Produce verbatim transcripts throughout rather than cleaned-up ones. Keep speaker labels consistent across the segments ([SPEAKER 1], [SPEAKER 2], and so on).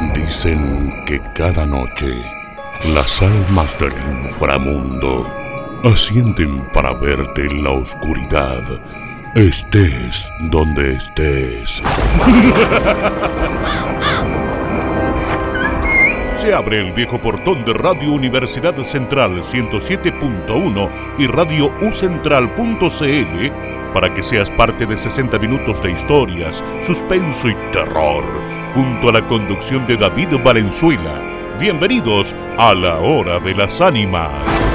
[SPEAKER 1] Dicen que cada noche las almas del inframundo ascienden para verte en la oscuridad, estés donde estés. Se abre el viejo portón de Radio Universidad Central ciento siete punto uno y Radio U Central punto C L para que seas parte de sesenta minutos de historias, suspenso y terror, junto a la conducción de David Valenzuela. Bienvenidos a La Hora de las Ánimas.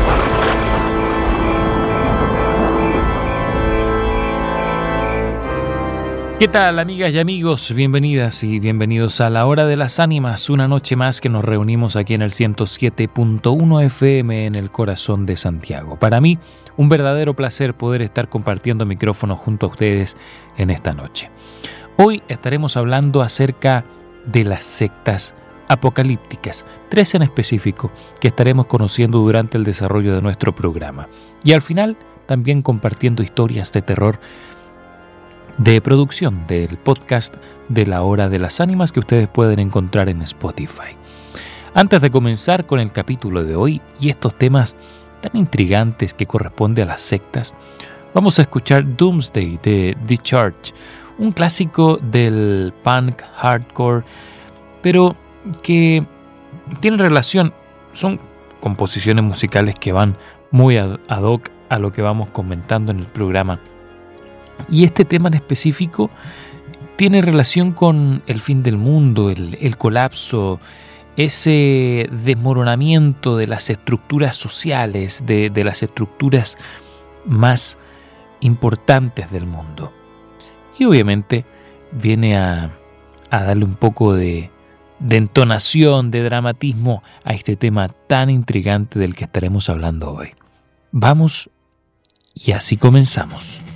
[SPEAKER 2] ¿Qué tal, amigas y amigos? Bienvenidas y bienvenidos a La Hora de las Ánimas, una noche más que nos reunimos aquí en el ciento siete punto uno F M en el corazón de Santiago. Para mí, un verdadero placer poder estar compartiendo micrófono junto a ustedes en esta noche. Hoy estaremos hablando acerca de las sectas apocalípticas, tres en específico que estaremos conociendo durante el desarrollo de nuestro programa. Y al final, también compartiendo historias de terror de producción del podcast de La Hora de las Ánimas que ustedes pueden encontrar en Spotify. Antes de comenzar con el capítulo de hoy y estos temas tan intrigantes que corresponde a las sectas, vamos a escuchar Doomsday de The Church, un clásico del punk hardcore, pero que tiene relación, son composiciones musicales que van muy ad hoc a lo que vamos comentando en el programa. Y este tema en específico tiene relación con el fin del mundo, el, el colapso, ese desmoronamiento de las estructuras sociales, de, de las estructuras más importantes del mundo. Y obviamente viene a, a darle un poco de, de entonación, de dramatismo a este tema tan intrigante del que estaremos hablando hoy. Vamos y así comenzamos.